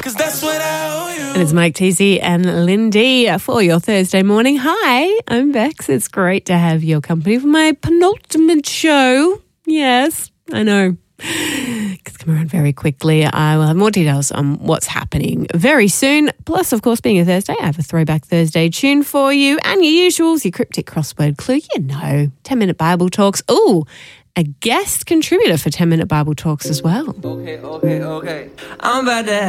'Cause that's what I owe you. And it's Mike Teasey and Lindy for your Thursday morning. Hi, I'm Bex. It's great to have your company for my penultimate show. Yes, I know. It's come around very quickly. I will have more details on what's happening very soon. Plus, of course, being a Thursday, I have a Throwback Thursday tune for you and your usuals, your cryptic crossword clue, 10-minute Bible talks. Ooh, a guest contributor for 10-minute Bible talks as well. Okay. I'm about to